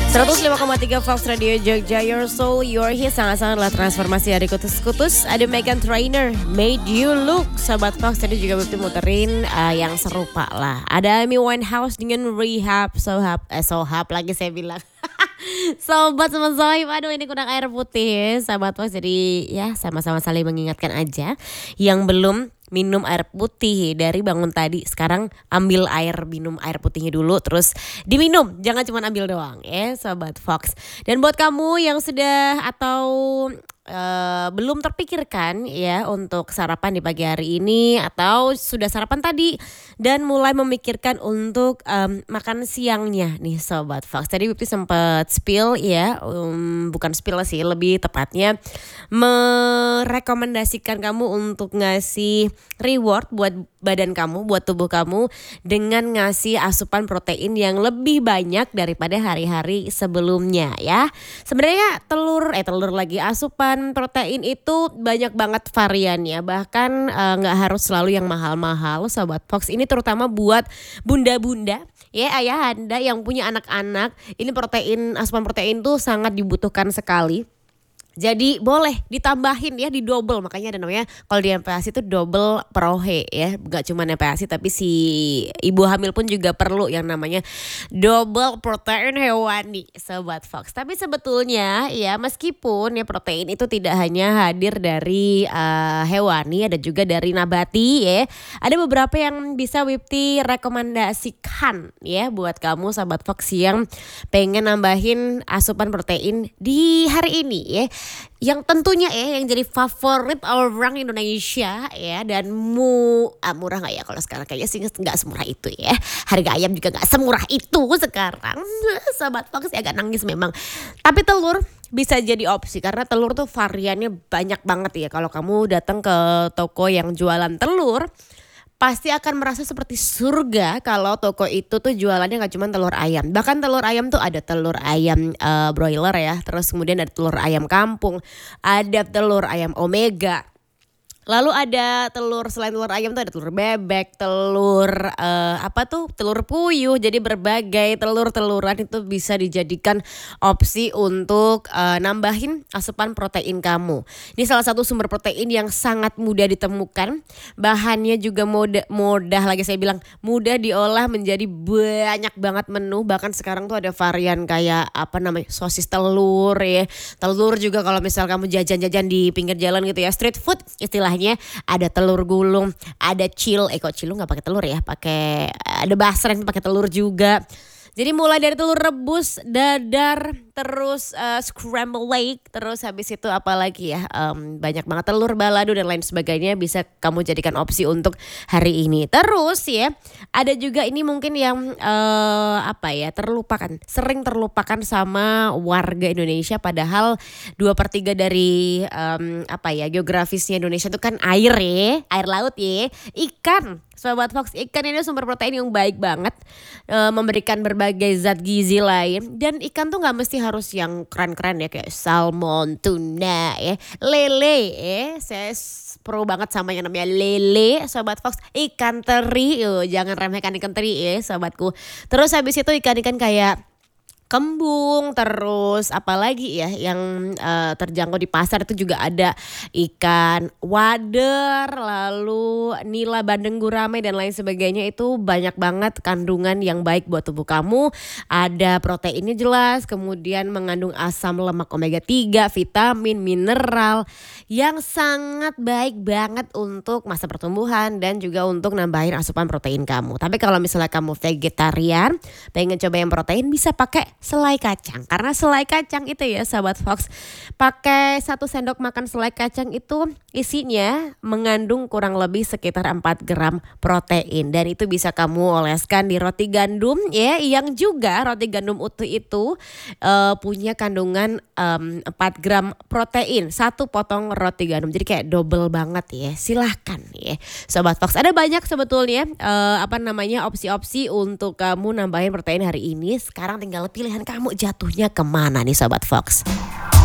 105,3 Fox Radio Jogja, your soul, your hit. Sangat-sangatlah transformasi dari kutus-kutus. Ada Meghan Trainor, Made You Look. Sahabat Fox tadi juga betul muterin yang serupa lah. Ada Amy Winehouse dengan Rehab, Sohab lagi saya bilang. Sobat sama Zoim, aduh ini kurang air putih ya sahabat Fox. Jadi ya sama-sama saling mengingatkan aja yang belum minum air putih dari bangun tadi, sekarang ambil air, minum air putihnya dulu terus diminum, jangan cuma ambil doang ya sahabat Fox. Dan buat kamu yang sudah atau belum terpikirkan ya untuk sarapan di pagi hari ini, atau sudah sarapan tadi dan mulai memikirkan untuk makan siangnya nih sobat Fox. Tadi Bipti sempat spill ya, bukan spill sih, lebih tepatnya merekomendasikan kamu untuk ngasih reward buat badan kamu, buat tubuh kamu dengan ngasih asupan protein yang lebih banyak daripada hari-hari sebelumnya ya. Sebenarnya telur lagi, asupan protein itu banyak banget variannya, bahkan nggak harus selalu yang mahal-mahal sobat Fox. Ini terutama buat bunda-bunda ya, ayahanda yang punya anak-anak. Ini asupan protein tuh sangat dibutuhkan sekali. Jadi boleh ditambahin ya, di double, makanya ada namanya kalau di MPASI itu double prohe ya, gak cuma MPASI tapi si ibu hamil pun juga perlu yang namanya double protein hewani sobat Fox. Tapi sebetulnya ya meskipun ya protein itu tidak hanya hadir dari hewani, ada juga dari nabati ya. Ada beberapa yang bisa Wipti rekomendasikan ya buat kamu sahabat Fox yang pengen nambahin asupan protein di hari ini ya. Yang tentunya ya yang jadi favorit orang Indonesia ya, dan murah gak ya kalau sekarang, kayaknya sih gak semurah itu ya. Harga ayam juga gak semurah itu sekarang sahabat Fox ya, agak nangis memang. Tapi telur bisa jadi opsi karena telur tuh variannya banyak banget ya. Kalau kamu datang ke toko yang jualan telur, pasti akan merasa seperti surga kalau toko itu tuh jualannya gak cuma telur ayam. Bahkan telur ayam tuh ada telur ayam broiler ya. Terus kemudian ada telur ayam kampung. Ada telur ayam omega. Lalu ada telur, selain telur ayam tuh ada telur bebek, telur telur puyuh. Jadi berbagai telur-teluran itu bisa dijadikan opsi untuk nambahin asupan protein kamu. Ini salah satu sumber protein yang sangat mudah ditemukan. Bahannya juga mudah lagi saya bilang, mudah diolah menjadi banyak banget menu. Bahkan sekarang tuh ada varian kayak sosis telur ya. Telur juga kalau misal kamu jajan-jajan di pinggir jalan gitu ya, street food istilahnya, ada telur gulung, ada cilok nggak pakai telur ya, ada basreng pakai telur juga. Jadi mulai dari telur rebus, dadar, terus scramble egg, terus habis itu apalagi ya, banyak banget, telur balado dan lain sebagainya bisa kamu jadikan opsi untuk hari ini. Terus ya ada juga ini mungkin yang sering terlupakan sama warga Indonesia, padahal 2/3 dari geografisnya Indonesia itu kan air laut ya, ikan. Sobat Fox, ikan ini sumber protein yang baik banget, memberikan berbagai zat gizi lain. Dan ikan tuh gak mesti harus yang keren-keren ya, kayak salmon, tuna ya, lele ya. Saya pro banget sama yang namanya lele Sobat Fox. Ikan teri, jangan remehkan ikan teri ya sobatku. Terus habis itu ikan-ikan kayak kembung, terus apalagi ya yang terjangkau di pasar itu juga ada ikan wader, lalu nila, bandeng, gurame dan lain sebagainya. Itu banyak banget kandungan yang baik buat tubuh kamu. Ada proteinnya jelas, kemudian mengandung asam lemak omega 3, vitamin, mineral yang sangat baik banget untuk masa pertumbuhan dan juga untuk nambahin asupan protein kamu. Tapi kalau misalnya kamu vegetarian, pengen coba yang protein, bisa pakai selai kacang. Karena selai kacang itu ya sahabat Fox, pakai 1 sendok makan selai kacang itu isinya mengandung kurang lebih sekitar 4 gram protein. Dan itu bisa kamu oleskan di roti gandum ya, yang juga roti gandum utuh itu punya kandungan 4 gram protein 1 potong roti gandum. Jadi kayak double banget ya. Silahkan ya sobat Fox. Ada banyak sebetulnya opsi-opsi untuk kamu nambahin protein hari ini. Sekarang tinggal pilihan kamu jatuhnya kemana nih sobat Fox.